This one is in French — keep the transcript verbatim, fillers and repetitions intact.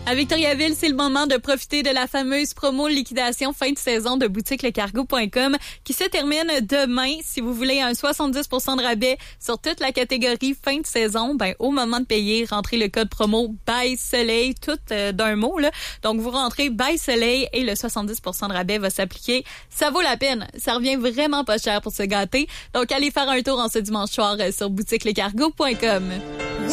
À Victoriaville, c'est le moment de profiter de la fameuse promo liquidation fin de saison de boutique le cargo point com qui se termine demain. Si vous voulez un soixante-dix pour cent de rabais sur toute la catégorie fin de saison, ben au moment de payer, rentrez le code promo Buy Soleil, tout euh, d'un mot là. Donc vous rentrez Buy Soleil et le soixante-dix pour cent de rabais va s'appliquer. Ça vaut la peine. Ça revient vraiment pas cher pour se gâter. Donc allez faire un tour en ce dimanche soir sur boutique le cargo point com.